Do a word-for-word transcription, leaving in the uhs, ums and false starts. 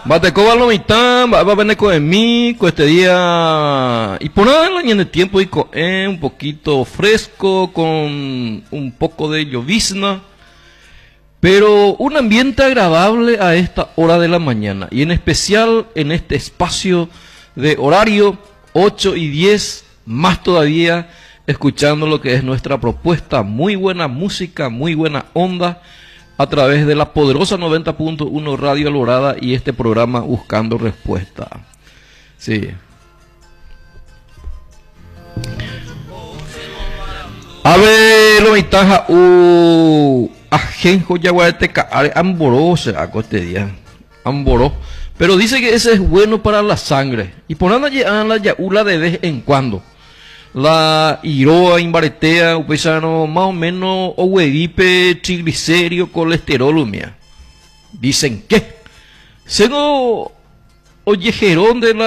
Batecoba lo mitad, va a venir con mí, con este día. Y por nada en el tiempo y con eh, un poquito fresco, con un poco de llovizna. Pero un ambiente agradable a esta hora de la mañana. Y en especial en este espacio de horario ocho y diez, más todavía, escuchando lo que es nuestra propuesta. Muy buena música, muy buena onda, a través de la poderosa noventa punto uno Radio Alborada y este programa Buscando Respuesta. Sí. A ver, lo mitaja u ajenjo yaguarete caare amboró será este día. Amboró. Pero dice que ese es bueno para la sangre. Y por nada la yaula de vez en cuando. La iroa, imbaretea, upesano, más o menos, o huevipe, triglicérido, colesterol, mía. Dicen que. Seno oyejerón de la